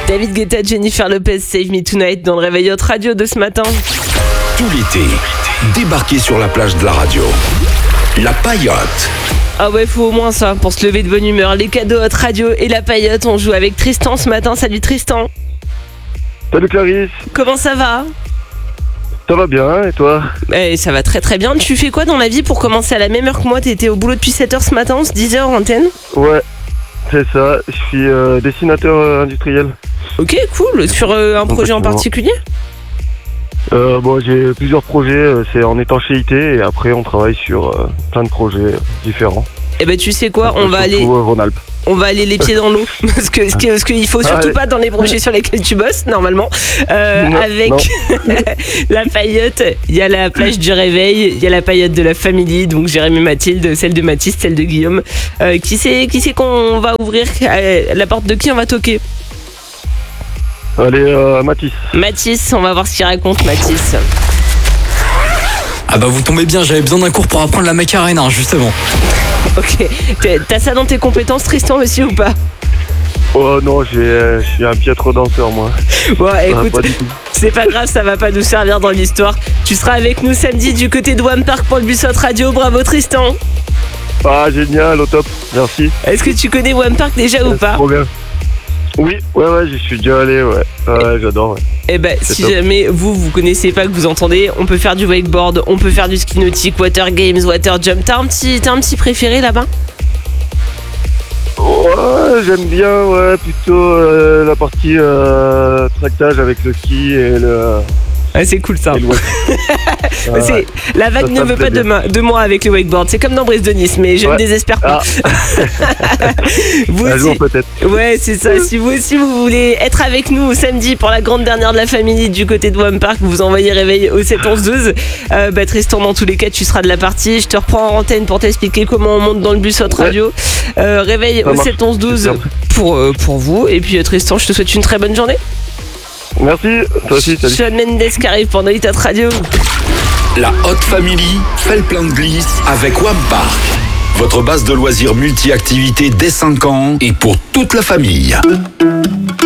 David Guetta, Jennifer Lopez, Save Me Tonight dans le Réveil Hot Radio de ce matin. Tout l'été, débarquez sur la plage de la radio. La Paillote. Ah ouais, faut au moins ça pour se lever de bonne humeur. Les cadeaux Hot Radio et la Paillote, on joue avec Tristan ce matin. Salut Tristan. Salut Clarisse. Comment ça va ? Ça va bien, et toi ? Ça va très très bien. Tu fais quoi dans la vie pour commencer à la même heure que moi ? T'étais au boulot depuis 7h ce matin, 10h en antenne ? Ouais, c'est ça. Je suis dessinateur industriel. Ok, cool. Sur un projet en particulier ? Bon, j'ai plusieurs projets, c'est en étanchéité et après on travaille sur plein de projets différents. Eh ben tu sais quoi, on va aller les pieds dans l'eau parce qu'il faut surtout pas dans les projets sur lesquels tu bosses normalement. Avec la Paillote, il y a la plage du réveil, il y a la Paillote de la famille, donc Jérémy, Mathilde, celle de Mathis, celle de Guillaume. Qui c'est qu'on va ouvrir, la porte de qui on va toquer? Allez, Mathis. Mathis, on va voir ce qu'il raconte, Mathis. Ah bah vous tombez bien, j'avais besoin d'un cours pour apprendre la Macarena, justement. Ok, t'as ça dans tes compétences, Tristan, aussi ou pas? Oh non, je suis un piètre danseur, moi. Bon, écoute, c'est pas grave, ça va pas nous servir dans l'histoire. Tu seras avec nous samedi du côté de Wam Park pour le Bus Hot Radio. Bravo Tristan. Ah génial, au top, merci. Est-ce que tu connais Wam Park déjà ou pas? Trop bien. Oui, ouais, j'y suis déjà allé, ouais. Ouais, j'adore, ouais. Eh ben, c'est si top. jamais vous connaissez pas, que vous entendez, on peut faire du wakeboard, on peut faire du ski nautique, water games, water jump. T'as un petit préféré là-bas? Ouais, j'aime bien, ouais, plutôt la partie tractage avec le ski et le... Ah, c'est cool ça. et le ouais. La vague Ça ne me veut plaît pas bien. de moi avec le wakeboard. C'est comme dans Brise de Nice, mais je ne Ouais. désespère pas. Vous Un aussi. jour peut-être. Ouais, c'est ça. Si vous aussi vous voulez être avec nous samedi pour la grande dernière de la famille du côté de Wam Park, vous envoyez réveil au 7 11 12. Tristan, dans tous les cas, tu seras de la partie. Je te reprends en antenne pour t'expliquer comment on monte dans le bus Hot Radio. Réveil Ça au marche. 7 11 12 Super. pour vous. Et puis Tristan, je te souhaite une très bonne journée. Merci, toi aussi, salut. Shawn Mendes qui arrive pour Hot Radio. La Hot Family fait le plein de glisse avec Wam Park. Votre base de loisirs multi-activités dès 5 ans et pour toute la famille.